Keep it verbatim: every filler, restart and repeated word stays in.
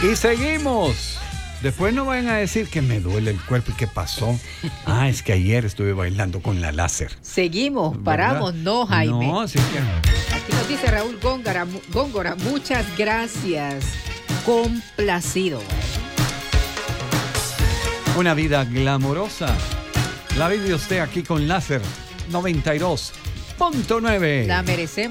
Y seguimos. Después no vayan a decir que me duele el cuerpo y qué pasó. Ah, es que ayer estuve bailando con la láser. Seguimos, ¿Verdad? paramos, no, Jaime. No, así que... Aquí nos dice Raúl Góngora, Góngora, muchas gracias. Complacido. Una vida glamorosa. La vive usted aquí con Láser noventa y dos punto nueve. La merecemos.